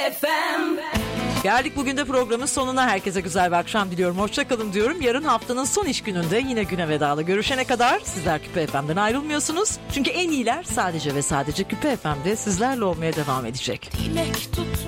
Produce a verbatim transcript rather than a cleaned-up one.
F M. Geldik bugün de programın sonuna. Herkese güzel bir akşam diliyorum. Hoşçakalın diyorum. Yarın haftanın son iş gününde yine güne vedalı görüşene kadar sizler Küpe F M'den ayrılmıyorsunuz. Çünkü en iyiler sadece ve sadece Küpe F M'de sizlerle olmaya devam edecek. Dilek tut.